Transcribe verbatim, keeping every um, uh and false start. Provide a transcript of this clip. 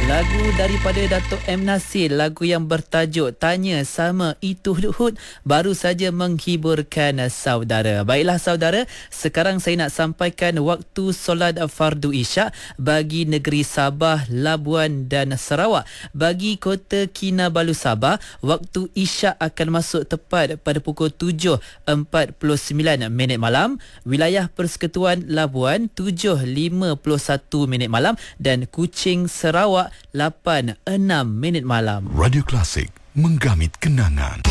Lagu daripada Dato' M. Nasir, lagu yang bertajuk Tanya Sama Itu Luhut, baru saja menghiburkan saudara. Baiklah saudara, sekarang saya nak sampaikan waktu solat fardu isyak bagi negeri Sabah, Labuan dan Sarawak. Bagi Kota Kinabalu Sabah, waktu isyak akan masuk tepat pada pukul tujuh empat puluh sembilan minit malam. Wilayah Persekutuan Labuan tujuh lima puluh satu minit malam dan Kuching Sarawak lapan enam minit malam. Radio Klasik, menggamit kenangan.